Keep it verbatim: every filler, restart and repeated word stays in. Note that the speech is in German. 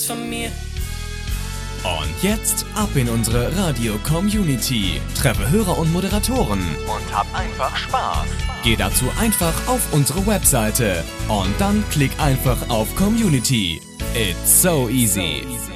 von mir. Und jetzt ab in unsere Radio-Community. Treffe Hörer und Moderatoren. Und hab einfach Spaß. Geh dazu einfach auf unsere Webseite. Und dann klick einfach auf Community. It's so easy.